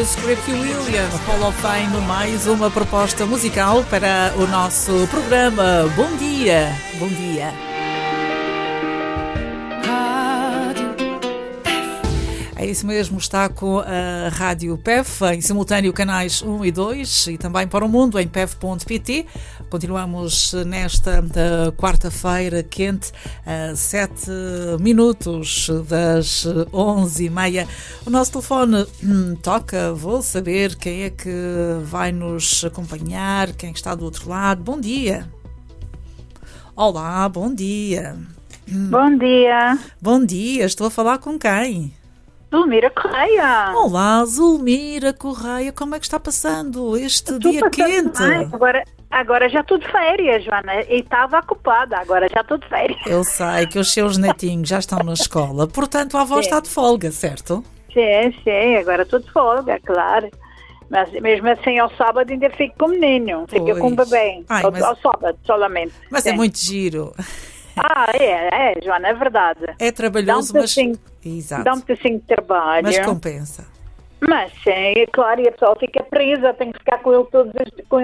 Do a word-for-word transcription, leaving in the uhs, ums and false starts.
Scripty William, Hall of Fame, mais uma proposta musical para o nosso programa. Bom dia, bom dia. É isso mesmo, está com a Rádio P E F, em simultâneo canais um e dois e também para o mundo em p e f ponto p t. Continuamos nesta uh, quarta-feira quente, a sete minutos das onze e meia. O nosso telefone hum, toca, vou saber quem é que vai nos acompanhar, quem está do outro lado. Bom dia. Olá, bom dia. Bom dia. Bom dia, estou a falar com quem? Zulmira Correia. Olá, Zulmira Correia, como é que está passando este Estou dia passando quente? mais. Agora, agora já estou de férias, Joana, e estava ocupada, agora já estou de férias. Eu sei que os seus netinhos já estão na escola, portanto a avó Sim. está de folga, certo? Sim, sim, agora estou de folga, claro. Mas mesmo assim, ao sábado ainda fico com o menino, fico Pois. com o bebê, Ai, ao, mas- ao sábado solamente. Mas Sim. é muito giro. Ah, é, é, Joana, é verdade. É trabalhoso, Dá um mas... pedacinho- Exato. Dá um pedacinho de trabalho. Mas compensa. Mas sim, é claro, e a pessoa fica presa, tem que ficar com ele todos, os- com